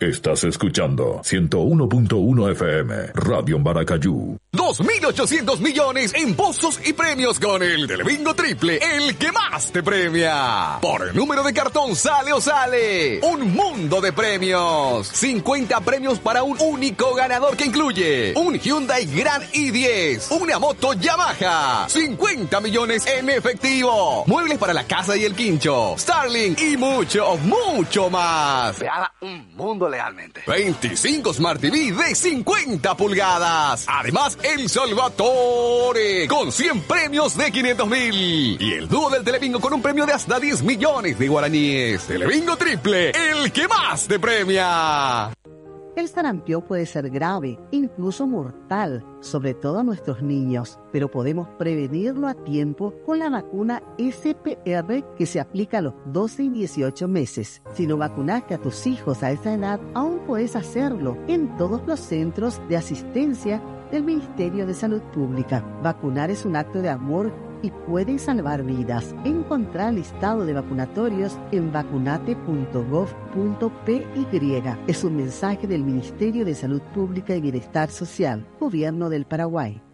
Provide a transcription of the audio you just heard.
Estás escuchando 101.1 FM, Radio Maracayú. 2.800 millones en pozos y premios con el Telebingo Triple, el que más te premia. Por el número de cartón sale o sale. Un mundo de premios. 50 premios para un único ganador que incluye un Hyundai Grand i10, una moto Yamaha, 50 millones en efectivo, muebles para la casa y el quincho, Starlink y mucho, mucho más. Regala un mundo legalmente. 25 Smart TV de 50 pulgadas. Además, el Salvatore con 100 premios de 500.000. Y el dúo del Telebingo con un premio de hasta 10 millones de guaraníes. Telebingo Triple, el que más te premia. El sarampión puede ser grave, incluso mortal, sobre todo a nuestros niños, pero podemos prevenirlo a tiempo con la vacuna SPR que se aplica a los 12 y 18 meses. Si no vacunaste a tus hijos a esa edad, aún puedes hacerlo en todos los centros de asistencia del Ministerio de Salud Pública. Vacunar es un acto de amor y puede salvar vidas. Encontrar el listado de vacunatorios en vacunate.gov.py. Es un mensaje del Ministerio de Salud Pública y Bienestar Social, Gobierno del Paraguay.